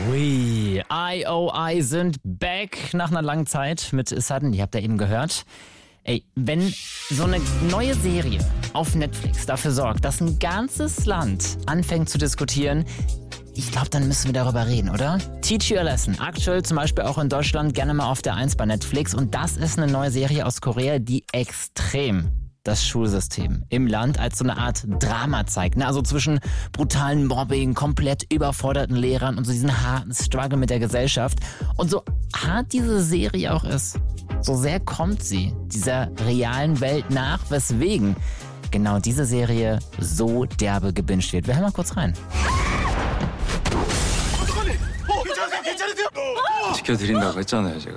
Ui, IOI sind back nach einer langen Zeit mit Sudden, ihr habt ja eben gehört. Ey, wenn so eine neue Serie auf Netflix dafür sorgt, dass ein ganzes Land anfängt zu diskutieren, ich glaube, dann müssen wir darüber reden, oder? Teach You a Lesson, aktuell zum Beispiel auch in Deutschland gerne mal auf der 1 bei Netflix. Und das ist eine neue Serie aus Korea, die extrem das Schulsystem im Land als so eine Art Drama zeigt. Ne? Also zwischen brutalen Mobbing, komplett überforderten Lehrern und so diesen harten Struggle mit der Gesellschaft. Und so hart diese Serie auch ist, so sehr kommt sie dieser realen Welt nach, weswegen genau diese Serie so derbe gebinged wird. Wir hören mal kurz rein. 지켜드린다고 했잖아요, 제가.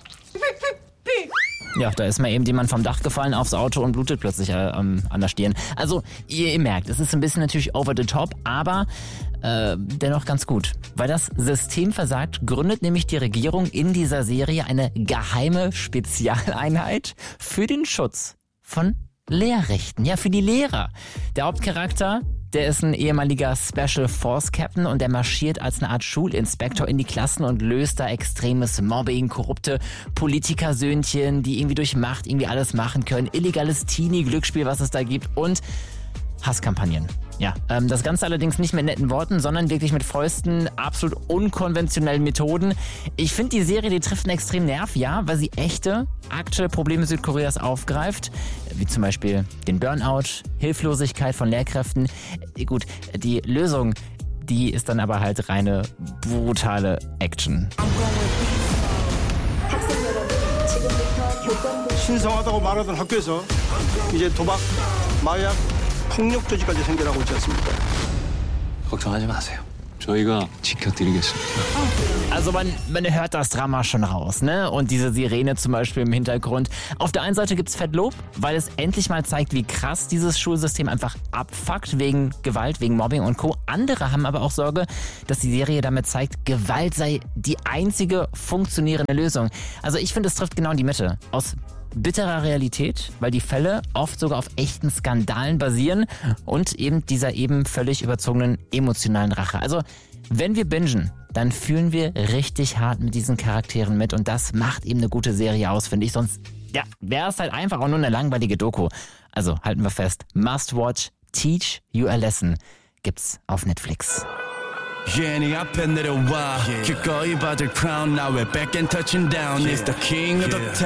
Ja, da ist mal eben jemand vom Dach gefallen aufs Auto und blutet plötzlich an der Stirn. Also, ihr merkt, es ist ein bisschen natürlich over the top, aber dennoch ganz gut. Weil das System versagt, gründet nämlich die Regierung in dieser Serie eine geheime Spezialeinheit für den Schutz von Lehrrechten. Ja, für die Lehrer. Der Hauptcharakter, der ist ein ehemaliger Special Force Captain und der marschiert als eine Art Schulinspektor in die Klassen und löst da extremes Mobbing, korrupte Politikersöhnchen, die irgendwie durch Macht irgendwie alles machen können, illegales Teenie-Glücksspiel, was es da gibt und Hasskampagnen. Ja, das Ganze allerdings nicht mit netten Worten, sondern wirklich mit Fäusten, absolut unkonventionellen Methoden. Ich finde, die Serie, die trifft einen extremen Nerv, ja, weil sie echte, aktuelle Probleme Südkoreas aufgreift, wie zum Beispiel den Burnout, Hilflosigkeit von Lehrkräften. Gut, die Lösung, die ist dann aber halt reine brutale Action. 신성하다고 말하던 학교에서 이제 도박, 마약, 폭력 조직까지 생겨나고 있지 않습니까? 걱정하지 마세요. 저희가 지켜드리겠습니다. Also man hört das Drama schon raus, ne? Und diese Sirene zum Beispiel im Hintergrund. Auf der einen Seite gibt's Fettlob, weil es endlich mal zeigt, wie krass dieses Schulsystem einfach abfuckt wegen Gewalt, wegen Mobbing und Co. Andere haben aber auch Sorge, dass die Serie damit zeigt, Gewalt sei die einzige funktionierende Lösung. Also ich finde, es trifft genau in die Mitte. Aus bitterer Realität, weil die Fälle oft sogar auf echten Skandalen basieren und eben dieser eben völlig überzogenen emotionalen Rache. Also wenn wir bingen, dann fühlen wir richtig hart mit diesen Charakteren mit und das macht eben eine gute Serie aus, finde ich. Sonst ja, wäre es halt einfach auch nur eine langweilige Doku. Also halten wir fest, Must Watch, Teach You a Lesson gibt's auf Netflix. Yeah, 네 앞에 내려와 기꺼이 받을 crown now we're back and touching down. It's the king of the town.